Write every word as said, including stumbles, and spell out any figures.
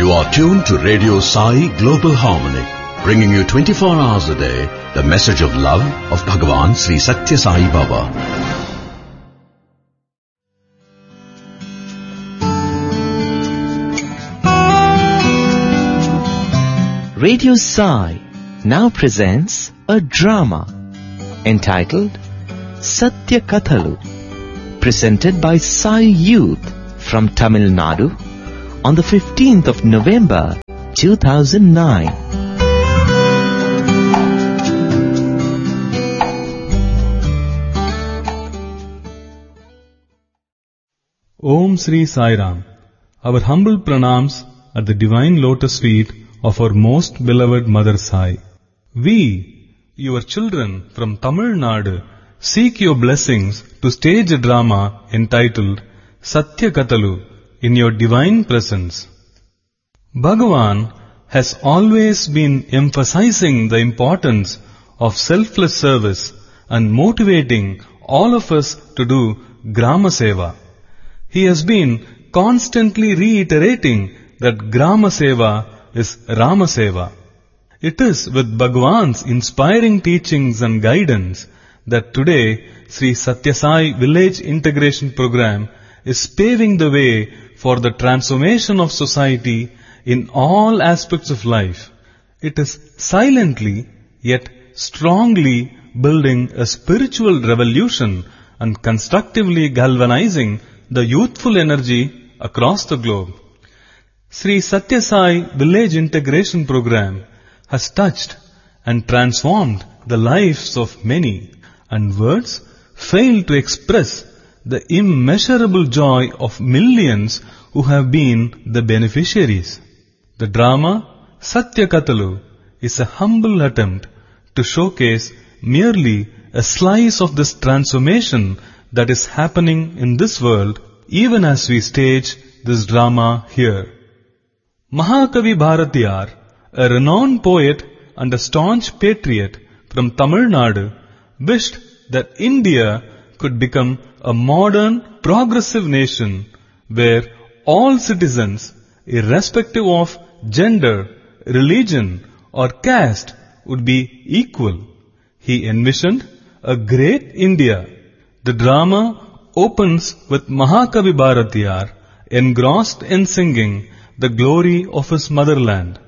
You are tuned to Radio Sai Global Harmony, bringing you twenty-four hours a day the message of love of Bhagavan Sri Satya Sai Baba. Radio Sai now presents a drama entitled Satya Kathalu, presented by Sai Youth from Tamil Nadu on the fifteenth of November two thousand nine. Om Sri Sai Ram. Our humble pranams at the divine lotus feet of our most beloved Mother Sai. We, your children from Tamil Nadu, seek your blessings to stage a drama entitled Satya Kathalu in your divine presence. Bhagavan has always been emphasizing the importance of selfless service and motivating all of us to do Grama Seva. He has been constantly reiterating that Grama Seva is Rama Seva. It is with Bhagavan's inspiring teachings and guidance that today Sri Satya Sai Village Integration Program is paving the way for the transformation of society in all aspects of life. It is silently yet strongly building a spiritual revolution and constructively galvanizing the youthful energy across the globe. Sri Satya Sai Village Integration Program has touched and transformed the lives of many, and words fail to express the immeasurable joy of millions who have been the beneficiaries. The drama Satya Kathalu is a humble attempt to showcase merely a slice of this transformation that is happening in this world even as we stage this drama here. Mahakavi Bharatiyar, a renowned poet and a staunch patriot from Tamil Nadu, wished that India could become a modern, progressive nation where all citizens, irrespective of gender, religion or caste, would be equal. He envisioned a great India. The drama opens with Mahakavi Bharatiyar engrossed in singing the glory of his motherland.